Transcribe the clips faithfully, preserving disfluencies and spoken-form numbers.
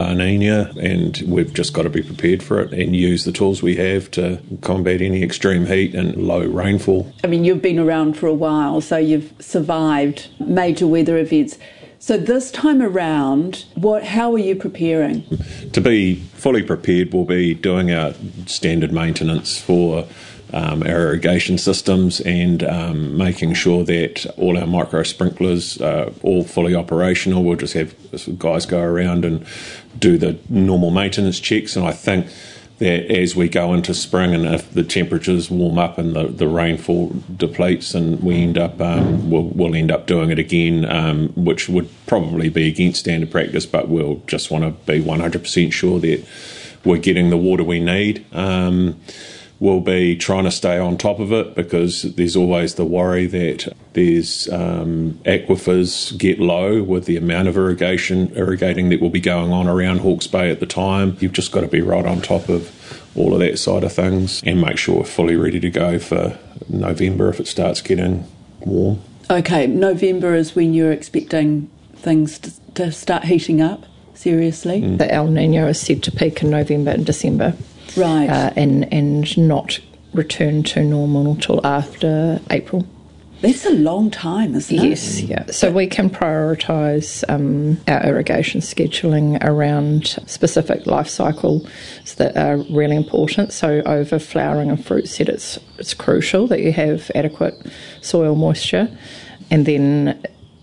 La Nina, and we've just got to be prepared for it and use the tools we have to combat any extreme heat and low rainfall. I mean, you've been around for a while, so you've survived major weather events. So this time around, what? How are you preparing? To be fully prepared, we'll be doing our standard maintenance for um, our irrigation systems and um, making sure that all our micro sprinklers are all fully operational. We'll just have guys go around and do the normal maintenance checks, and I think that as we go into spring and if the temperatures warm up and the, the rainfall depletes, and we end up um, we'll, we'll end up doing it again, um, which would probably be against standard practice, but we'll just want to be one hundred percent sure that we're getting the water we need. Um, we'll be trying to stay on top of it, because there's always the worry that there's um, aquifers get low with the amount of irrigation irrigating that will be going on around Hawke's Bay at the time. You've just got to be right on top of all of that side of things and make sure we're fully ready to go for November if it starts getting warm. Okay, November is when you're expecting things to, to start heating up, seriously? Mm. The El Nino is said to peak in November and December. Right. Uh, and, and not return to normal until after April. That's a long time, isn't it? Yes, yeah. So we can prioritise um, our irrigation scheduling around specific life cycles that are really important. So over flowering and fruit set, it's, it's crucial that you have adequate soil moisture. And then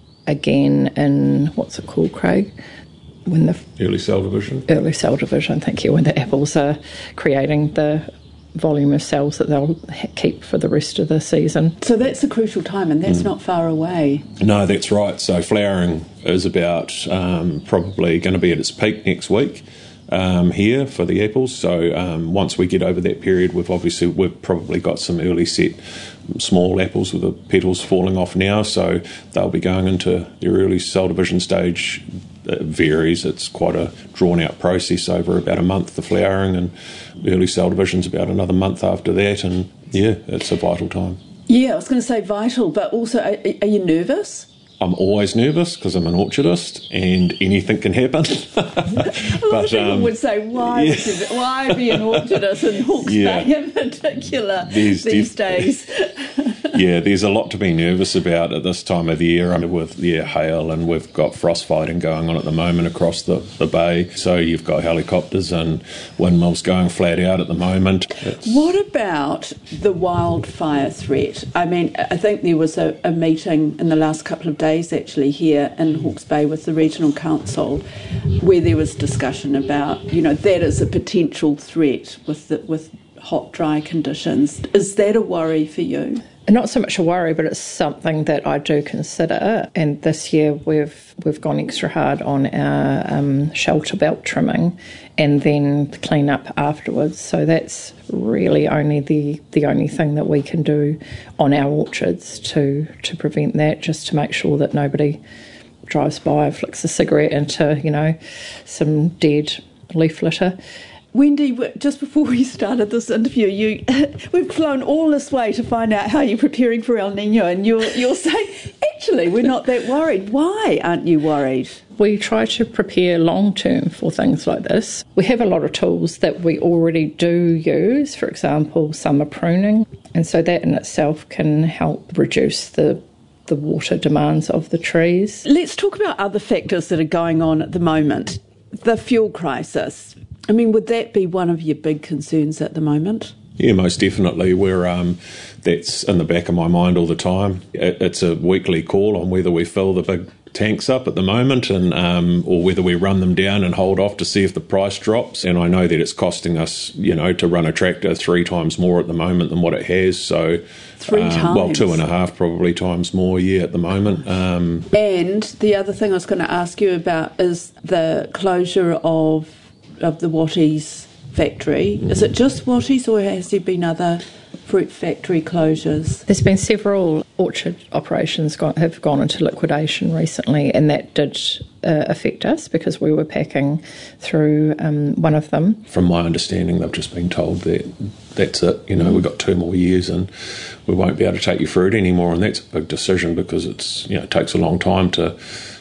again in, what's it called, Craig? When the early cell division. Early cell division, thank you. When the apples are creating the volume of cells that they'll keep for the rest of the season. So that's a crucial time, and that's mm. not far away. No, that's right. So flowering is about um, probably going to be at its peak next week um, here for the apples. So um, once we get over that period, we've obviously we've probably got some early set small apples with the petals falling off now. So they'll be going into their early cell division stage. It varies. It's quite a drawn-out process over about a month, the flowering, and early cell division's about another month after that, and yeah, it's a vital time. Yeah, I was going to say vital, but also, are, are you nervous? I'm always nervous because I'm an orchardist and anything can happen. A lot but, of people um, would say, why, yeah. would you, why be an orchardist in Hawke's yeah. Bay in particular there's these def- days? Yeah, there's a lot to be nervous about at this time of the year. I mean, with yeah, hail, and we've got frost fighting going on at the moment across the, the bay. So you've got helicopters and windmills going flat out at the moment. It's... What about the wildfire threat? I mean, I think there was a, a meeting in the last couple of days actually here in Hawke's Bay with the Regional Council where there was discussion about, you know, that is a potential threat with the, with hot, dry conditions. Is that a worry for you? Not so much a worry, but it's something that I do consider. And this year we've we've gone extra hard on our um, shelter belt trimming and then the clean up afterwards. So that's really only the, the only thing that we can do on our orchards to, to prevent that, just to make sure that nobody drives by, flicks a cigarette into, you know, some dead leaf litter. Wendy, just before we started this interview, you we've flown all this way to find out how you're preparing for El Nino, and you're you're saying, actually, we're not that worried. Why aren't you worried? We try to prepare long term for things like this. We have a lot of tools that we already do use, for example, summer pruning, and so that in itself can help reduce the the water demands of the trees. Let's talk about other factors that are going on at the moment. The fuel crisis. I mean, would that be one of your big concerns at the moment? Yeah, most definitely. We're um, that's in the back of my mind all the time. It, it's a weekly call on whether we fill the big tanks up at the moment, and um, or whether we run them down and hold off to see if the price drops. And I know that it's costing us, you know, to run a tractor three times more at the moment than what it has. So three um, times, well, two and a half probably times more. Yeah, at the moment. Um, and the other thing I was going to ask you about is the closure of. of the Watties factory. Is it just Watties, or has there been other fruit factory closures? There's been several orchard operations gone, have gone into liquidation recently, and that did uh, affect us because we were packing through um, one of them. From my understanding, they've just been told that that's it, you know, we've got two more years and we won't be able to take your fruit anymore, and that's a big decision because it's, you know, it takes a long time to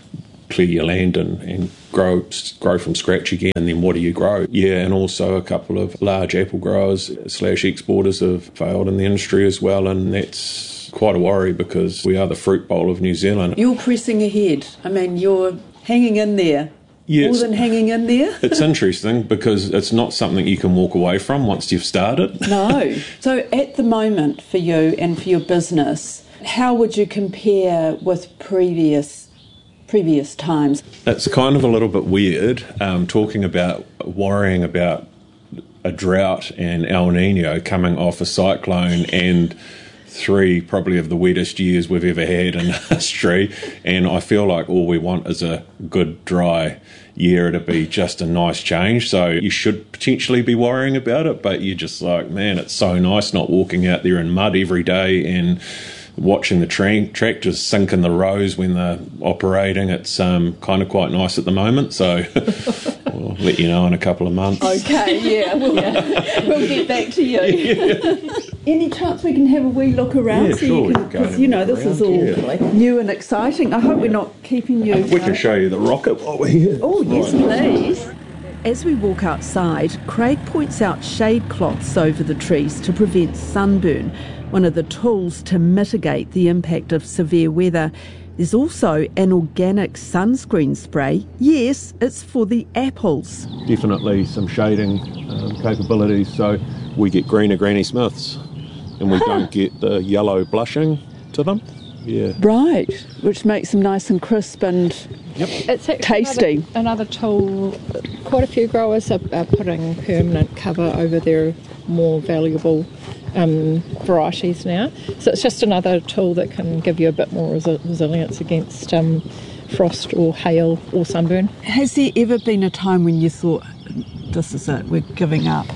clear your land and, and grow grow from scratch again. And then what do you grow? Yeah, and also a couple of large apple growers slash exporters have failed in the industry as well, and that's quite a worry because we are the fruit bowl of New Zealand. You're pressing ahead. I mean, you're hanging in there. Yes. More than hanging in there. It's interesting because it's not something you can walk away from once you've started. No. So at the moment for you and for your business, how would you compare with previous previous times? It's kind of a little bit weird um, talking about worrying about a drought and El Nino coming off a cyclone and three probably of the wettest years we've ever had in history, and I feel like all we want is a good dry year to be just a nice change. So you should potentially be worrying about it, but you're just like, man, it's so nice not walking out there in mud every day and watching the tra- tractors sink in the rows when they're operating. It's um, kind of quite nice at the moment, so we'll let you know in a couple of months. Okay, yeah, we'll, we'll get back to you. Yeah. Any chance we can have a wee look around? Yeah, so sure, you we can, can go because you know this is all yeah. new and exciting. I hope we're not keeping you. We can show you the rocket while we're here. Oh, yes, please. As we walk outside, Craig points out shade cloths over the trees to prevent sunburn, one of the tools to mitigate the impact of severe weather. There's also an organic sunscreen spray. Yes, it's for the apples. Definitely some shading um, capabilities, so we get greener Granny Smiths and we don't get the yellow blushing to them. Yeah. Right, which makes them nice and crisp and yep. It's tasty. Another, another tool. Quite a few growers are, are putting permanent cover over their more valuable um, varieties now. So it's just another tool that can give you a bit more resi- resilience against um, frost or hail or sunburn. Has there ever been a time when you thought, this is it, we're giving up?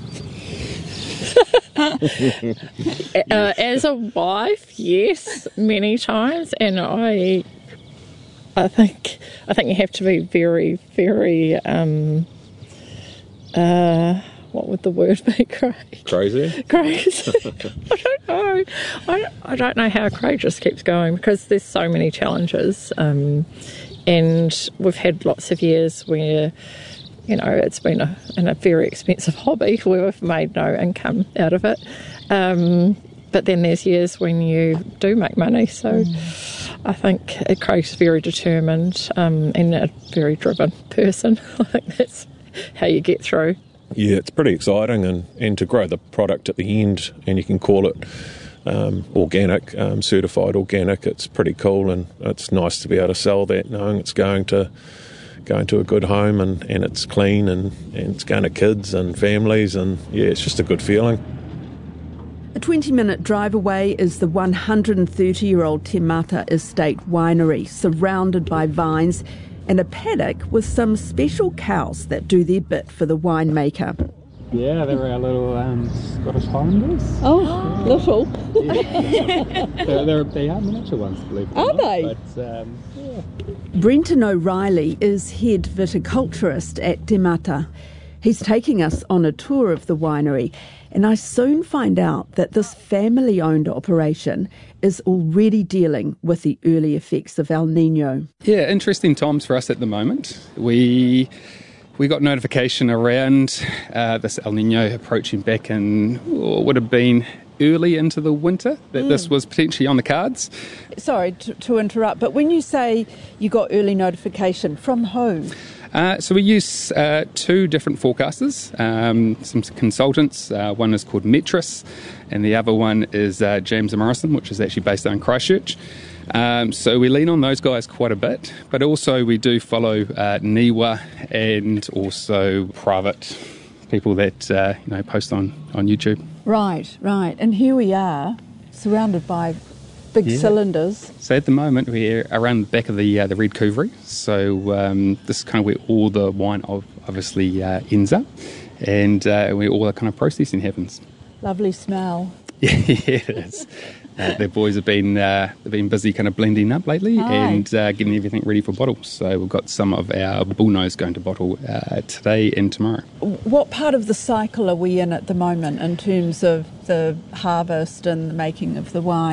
uh, as a wife, yes, many times, and I, I think, I think you have to be very, very, um, uh, what would the word be, Craig? Crazy. Crazy. I don't know. I, I don't know how Craig just keeps going because there's so many challenges, um, and we've had lots of years where, you know, it's been a, in a very expensive hobby where we've made no income out of it. Um, but then there's years when you do make money. So mm. I think Craig's very determined um, and a very driven person. I think that's how you get through. Yeah, it's pretty exciting, and, and to grow the product at the end, and you can call it um, organic, um, certified organic, it's pretty cool, and it's nice to be able to sell that knowing it's going to going to a good home and, and it's clean and, and it's going to kids and families, and yeah, it's just a good feeling. A twenty minute drive away is the one hundred thirty year old Te Mata Estate Winery, surrounded by vines and a paddock with some special cows that do their bit for the winemaker. Yeah, they're our little um, Scottish Highlanders. Oh, yeah. Little. Yeah. they're, they're, they are miniature ones, believe it or Are not. they? But, um, yeah. Brenton O'Reilly is head viticulturist at Te Mata. He's taking us on a tour of the winery, and I soon find out that this family-owned operation is already dealing with the early effects of El Nino. Yeah, interesting times for us at the moment. We we got notification around uh, this El Nino approaching back in, or would have been early into the winter, that mm. this was potentially on the cards. Sorry to, to interrupt, but when you say you got early notification, from who? Uh, so we use uh, two different forecasters, um, some consultants. Uh, one is called Metris, and the other one is uh, James and Morrison, which is actually based out in Christchurch. Um, so we lean on those guys quite a bit, but also we do follow uh, Niwa and also private people that uh, you know post on, on YouTube. Right, right. And here we are, surrounded by big yeah. cylinders. So at the moment we're around the back of the uh, the Red Couvry. So um, this is kind of where all the wine obviously uh, ends up, and uh, where all the kind of processing happens. Lovely smell. Yeah, it is. Uh, the boys have been uh, they've been busy kind of blending up lately Hi. and uh, getting everything ready for bottles. So we've got some of our bullnose going to bottle uh, today and tomorrow. What part of the cycle are we in at the moment in terms of the harvest and the making of the wine?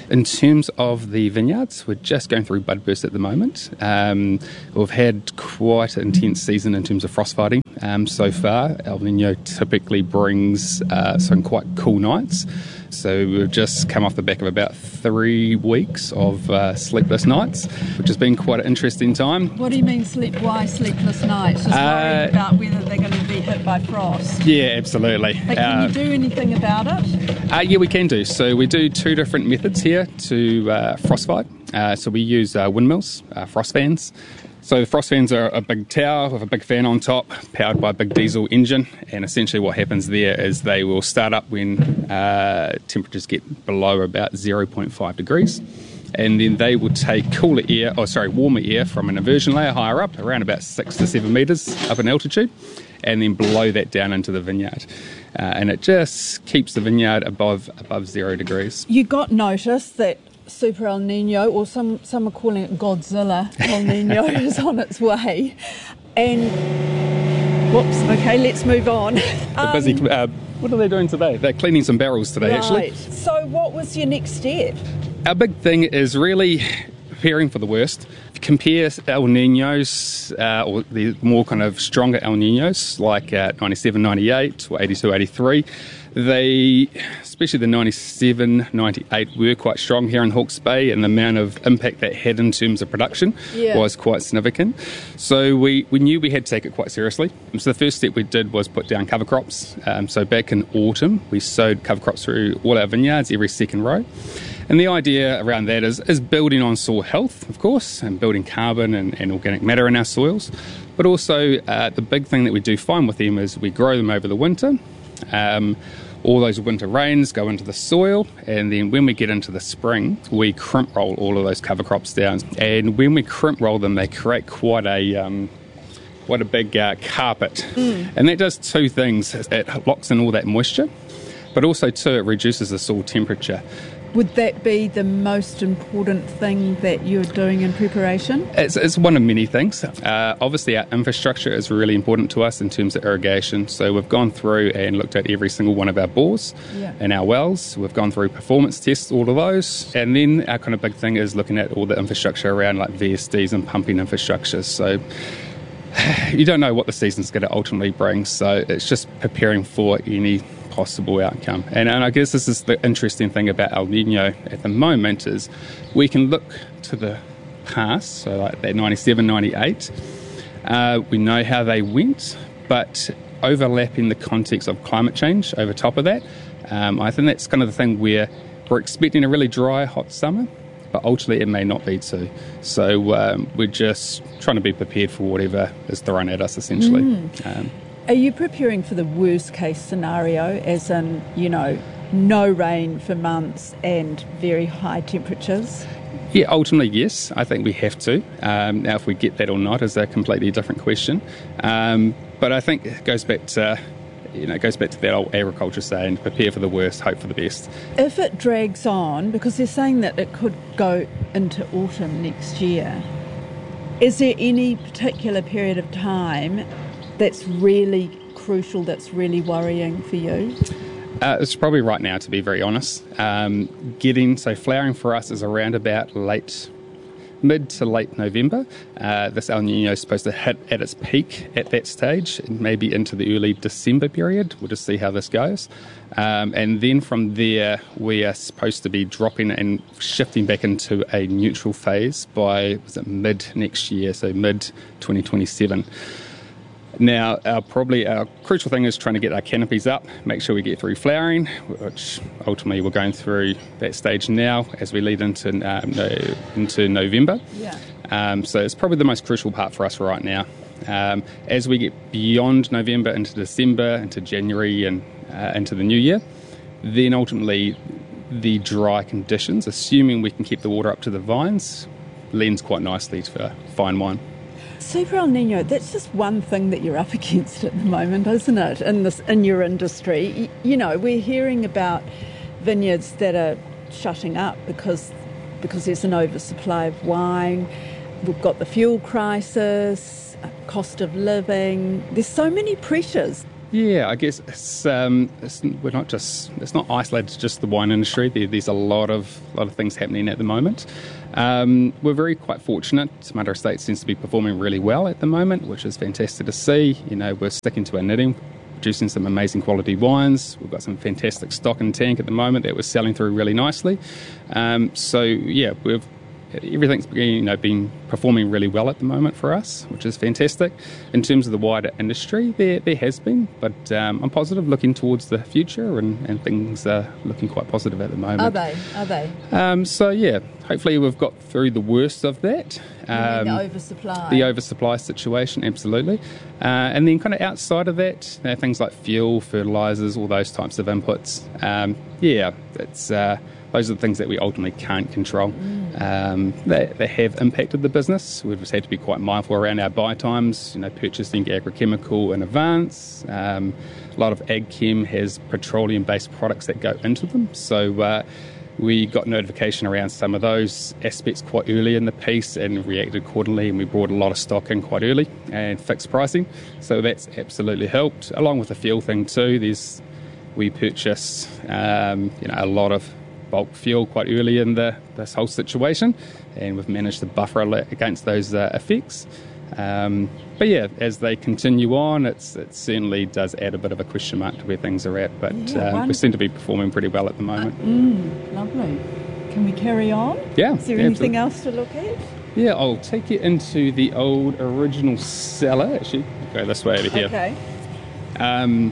In terms of the vineyards, we're just going through bud burst at the moment. Um, we've had quite an intense season in terms of frost fighting um, so far. El Nino typically brings uh, some quite cool nights. So we've just come off the back of about three weeks of uh, sleepless nights, which has been quite an interesting time. What do you mean sleep? Why sleepless nights? Just worried uh, about whether they're going to be hit by frost? Yeah, absolutely. But can uh, you do anything about it? Uh, yeah, we can do. So we do two different methods here to uh, frostfight. Uh, so we use uh, windmills, uh, frost fans. So the frost fans are a big tower with a big fan on top, powered by a big diesel engine, and essentially what happens there is they will start up when uh, temperatures get below about zero point five degrees, and then they will take cooler air, or sorry, warmer air from an inversion layer higher up, around about six to seven metres up in altitude, and then blow that down into the vineyard. Uh, and it just keeps the vineyard above above zero degrees. You got notice that Super El Nino, or some some are calling it Godzilla El Nino, is on its way. And whoops, okay, let's move on. They're busy. Um, uh, what are they doing today? They're cleaning some barrels today, right. actually. So what was your next step? Our big thing is really preparing for the worst. Compare El Ninos, uh, or the more kind of stronger El Ninos, like uh, ninety-seven, ninety-eight, or eighty-two, eighty-three. They, especially the ninety-seven, ninety-eight, were quite strong here in Hawke's Bay, and the amount of impact that had in terms of production yeah. was quite significant. So we, we knew we had to take it quite seriously. So the first step we did was put down cover crops. Um, so back in autumn, we sowed cover crops through all our vineyards, every second row. And the idea around that is, is building on soil health, of course, and building carbon and, and organic matter in our soils. But also uh, the big thing that we do find with them is we grow them over the winter. Um, all those winter rains go into the soil, and then when we get into the spring, we crimp roll all of those cover crops down. And when we crimp roll them, they create quite a um, quite a big uh, carpet. Mm. And that does two things. It locks in all that moisture, but also, too, it reduces the soil temperature. Would that be the most important thing that you're doing in preparation? It's, it's one of many things. Uh, obviously, our infrastructure is really important to us in terms of irrigation. So we've gone through and looked at every single one of our bores yeah. and our wells. We've gone through performance tests, all of those. And then our kind of big thing is looking at all the infrastructure around like V S Ds and pumping infrastructure. So you don't know what the season's going to ultimately bring. So it's just preparing for any possible outcome. And, and I guess this is the interesting thing about El Nino at the moment is we can look to the past, so like that ninety-seven, ninety-eight. Uh, we know how they went, but overlapping the context of climate change over top of that, um, I think that's kind of the thing where we're expecting a really dry, hot summer, but ultimately it may not be so. So um, we're just trying to be prepared for whatever is thrown at us, essentially. Mm. Um, Are you preparing for the worst case scenario, as in, you know, no rain for months and very high temperatures? Yeah, ultimately, yes. I think we have to. Um, now, if we get that or not is a completely different question. Um, but I think it goes back to, you know, it goes back to that old agriculture saying, prepare for the worst, hope for the best. If it drags on, because they're saying that it could go into autumn next year, is there any particular period of time that's really crucial, that's really worrying for you? Uh, it's probably right now, to be very honest. Um, getting, so flowering for us is around about late, mid to late November. Uh, this El Nino is supposed to hit at its peak at that stage, maybe into the early December period. We'll just see how this goes. Um, and then from there, we are supposed to be dropping and shifting back into a neutral phase by, was it mid next year, so mid twenty twenty-seven. Now, our, probably our crucial thing is trying to get our canopies up, make sure we get through flowering, which ultimately we're going through that stage now as we lead into um, no, into November. Yeah. Um, so it's probably the most crucial part for us right now. Um, as we get beyond November into December, into January and uh, into the new year, then ultimately the dry conditions, assuming we can keep the water up to the vines, lends quite nicely to fine wine. Super El Nino, that's just one thing that you're up against at the moment, isn't it, in this in your industry? You know, we're hearing about vineyards that are shutting up because because there's an oversupply of wine. We've got the fuel crisis, cost of living. There's so many pressures. Yeah, I guess it's, um, it's we're not just it's not isolated to just the wine industry. There, there's a lot of lot of things happening at the moment. Um, we're very quite fortunate. Te Mataura Estate seems to be performing really well at the moment, which is fantastic to see. You know, we're sticking to our knitting, producing some amazing quality wines. We've got some fantastic stock in tank at the moment that we're selling through really nicely. Um, so yeah, we've everything's been, you know, been performing really well at the moment for us, which is fantastic. In terms of the wider industry, there there has been, but um, I'm positive looking towards the future, and, and things are looking quite positive at the moment. Are they? Are they? Um, so yeah, hopefully we've got through the worst of that. Um, the oversupply. The oversupply situation, absolutely. Uh, and then kind of outside of that, you know, things like fuel, fertilisers, all those types of inputs. Um, yeah, it's... Uh, Those are the things that we ultimately can't control. Mm. Um, they, they have impacted the business. We've just had to be quite mindful around our buy times, you know, purchasing agrochemical in advance. Um, a lot of ag chem has petroleum-based products that go into them. So uh, we got notification around some of those aspects quite early in the piece and reacted accordingly, and we brought a lot of stock in quite early and fixed pricing. So that's absolutely helped, along with the fuel thing too. There's we purchase um, you know, a lot of bulk fuel quite early in the this whole situation, and we've managed to buffer against those uh, effects. Um, but yeah, as they continue on, it's, it certainly does add a bit of a question mark to where things are at, but yeah, uh, we seem to be performing pretty well at the moment. Uh, mm, lovely. Can we carry on? Yeah. Is there yeah, anything absolutely. else to look at? Yeah, I'll take you into the old original cellar. Actually, go this way over here. Okay. Um,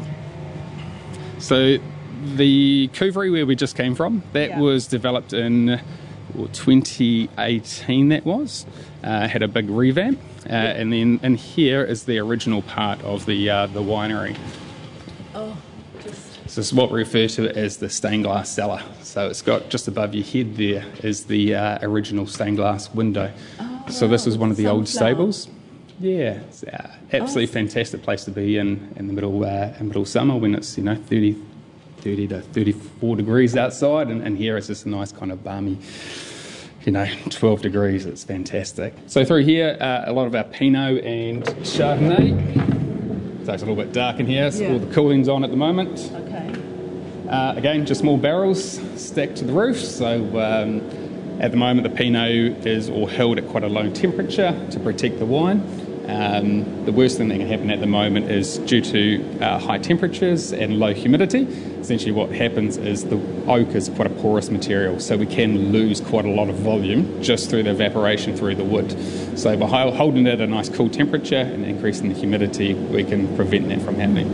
so the Couvry where we just came from, that yeah. was developed in well, twenty eighteen, that was. Uh, had a big revamp. Uh, yeah. And then in here is the original part of the uh, the winery. Oh, just... So this is what we refer to as the stained glass cellar. So it's got just above your head there is the uh, original stained glass window. Oh, so this is one of the sunflower. old stables. Yeah, it's uh, absolutely oh. fantastic place to be in in the middle uh, in middle summer when it's, you know, thirty to thirty-four degrees outside, and, and here it's just a nice kind of balmy, you know, twelve degrees. It's fantastic. So through here, uh, a lot of our Pinot and Chardonnay. So it's a little bit dark in here, so yeah. all the cooling's on at the moment. Okay. Uh, again, just small barrels stacked to the roof. So um, at the moment, the Pinot is all held at quite a low temperature to protect the wine. Um, the worst thing that can happen at the moment is due to uh, high temperatures and low humidity. Essentially what happens is the oak is quite a porous material, so we can lose quite a lot of volume just through the evaporation through the wood. So by holding it at a nice cool temperature and increasing the humidity, we can prevent that from happening.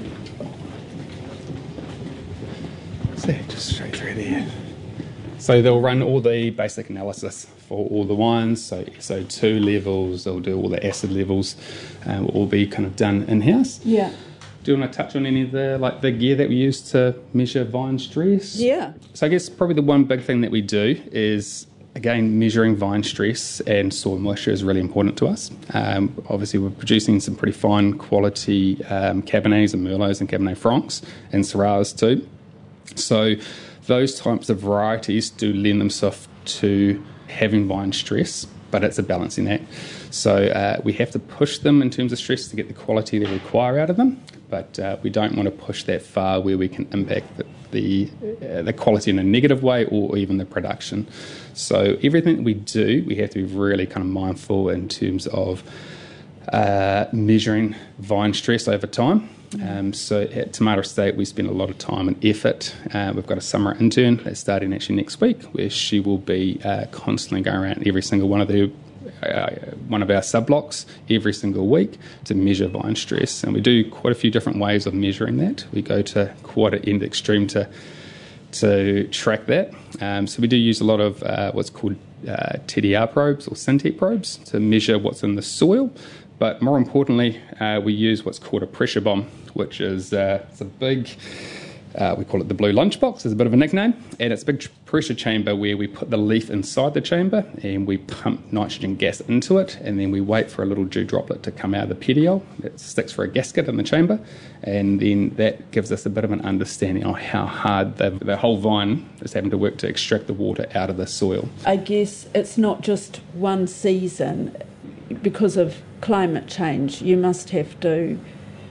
So just straight through there. So they'll run all the basic analysis for all the wines, so S O two levels, they'll do all the acid levels, uh, will all be kind of done in-house. Yeah. Do you want to touch on any of the like the gear that we use to measure vine stress? Yeah. So I guess probably the one big thing that we do is, again, measuring vine stress and soil moisture is really important to us. Um, obviously, we're producing some pretty fine quality um, Cabernets and Merlots and Cabernet Francs and Syrahs too. So those types of varieties do lend themselves to having vine stress, but it's a balancing act. So uh, we have to push them in terms of stress to get the quality they require out of them, but uh, we don't want to push that far where we can impact the the, uh, the quality in a negative way or even the production. So everything that we do, we have to be really kind of mindful in terms of uh, measuring vine stress over time. Um, so at Te Mataura Estate, we spend a lot of time and effort. Uh, we've got a summer intern that's starting actually next week, where she will be uh, constantly going around every single one of the uh, one of our sub-blocks every single week to measure vine stress. And we do quite a few different ways of measuring that. We go to quarter end extreme to to track that. Um, so we do use a lot of uh, what's called uh, T D R probes or Syntec probes to measure what's in the soil. But more importantly, uh, we use what's called a pressure bomb, which is uh, it's a big, uh, we call it the blue lunchbox, it's a bit of a nickname, and it's a big pressure chamber where we put the leaf inside the chamber and we pump nitrogen gas into it, and then we wait for a little dew droplet to come out of the petiole. It sticks for a gasket in the chamber, and then that gives us a bit of an understanding of how hard the, the whole vine is having to work to extract the water out of the soil. I guess it's not just one season. Because of climate change, you must have to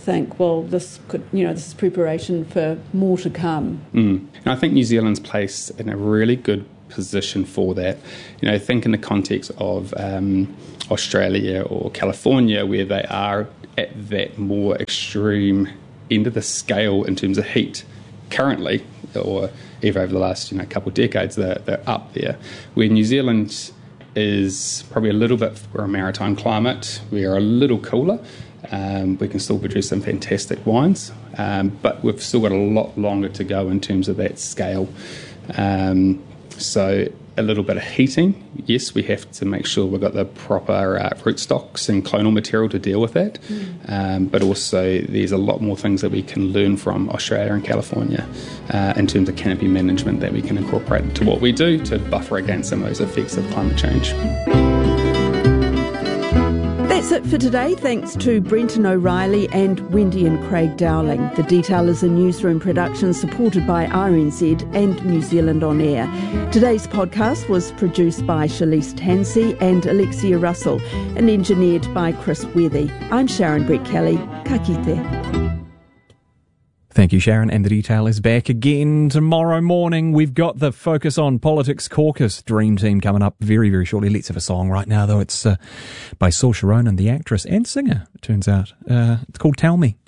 think, well, this could, you know, this is preparation for more to come. Mm. And I think New Zealand's placed in a really good position for that. You know, think in the context of um, Australia or California, where they are at that more extreme end of the scale in terms of heat currently, or even over the last you know couple of decades, they're, they're up there. Where New Zealand is probably a little bit, we're a maritime climate, we are a little cooler. Um, we can still produce some fantastic wines, um, but we've still got a lot longer to go in terms of that scale. Um, so a little bit of heating, yes, we have to make sure we've got the proper uh, rootstocks and clonal material to deal with that, mm. um, but also there's a lot more things that we can learn from Australia and California uh, in terms of canopy management that we can incorporate into what we do to buffer against some of those effects of climate change. That's it for today. Thanks to Brenton O'Reilly and Wendy and Craig Dowling. The Detail is a newsroom production supported by R N Z and New Zealand On Air. Today's podcast was produced by Shalise Tansey and Alexia Russell and engineered by Chris Wethy. I'm Sharon Brett Kelly. Ka kite. Thank you, Sharon. And The Detail is back again tomorrow morning. We've got the Focus on Politics Caucus Dream Team coming up very, very shortly. Let's have a song right now, though. It's uh, by Saoirse Ronan, the actress and singer, it turns out. Uh, it's called Tell Me.